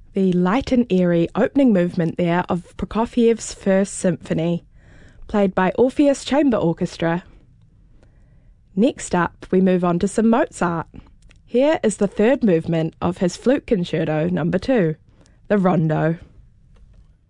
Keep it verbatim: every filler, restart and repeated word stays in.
The light and airy opening movement there of Prokofiev's First Symphony, played by Orpheus Chamber Orchestra. Next up, we move on to some Mozart. Here is the third movement of his Flute Concerto number two, the Rondo.